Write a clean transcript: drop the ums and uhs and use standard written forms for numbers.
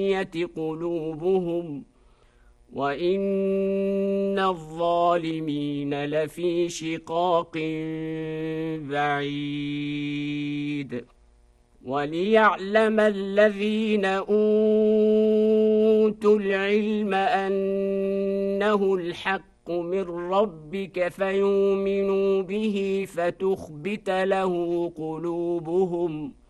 قلوبهم وإن الظالمين لفي شقاق بعيد وليعلم الذين أوتوا العلم أنه الحق من ربك فيؤمنوا به فتخبت له قلوبهم